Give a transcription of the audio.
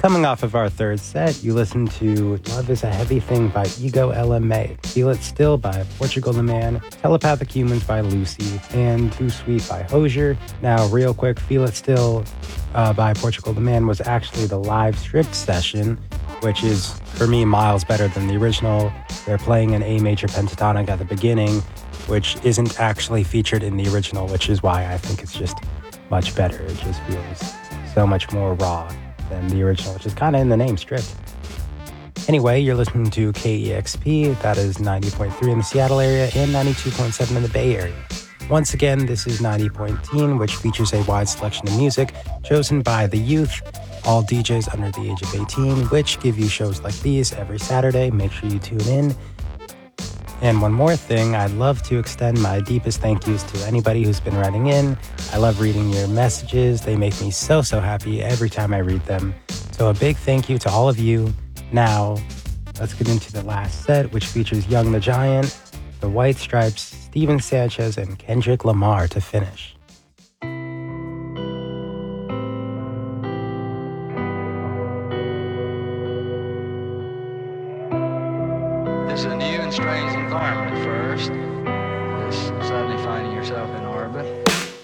Coming off of our third set, you listen to Love is a Heavy Thing by Ego LMA, Feel It Still by Portugal the Man, Telepathic Humans by Lucy, and Too Sweet by Hosier. Now, real quick, Feel It Still by Portugal the Man was actually the live stripped session, which is, for me, miles better than the original. They're playing an A major pentatonic at the beginning, which isn't actually featured in the original, which is why I think it's just much better. It just feels so much more raw than the original, which is kind of in the name, stripped. Anyway, you're listening to KEXP, that is 90.3 in the Seattle area and 92.7 in the Bay Area. Once again, this is 90.10, which features a wide selection of music chosen by the youth, all DJs under the age of 18, which give you shows like these every Saturday. Make sure you tune in. And one more thing, I'd love to extend my deepest thank yous to anybody who's been writing in. I love reading your messages. They make me so happy every time I read them. So a big thank you to all of you. Now, let's get into the last set, which features Young the Giant, The White Stripes, Steven Sanchez, and Kendrick Lamar to finish. It's a new and strange environment at first. Just suddenly finding yourself in orbit.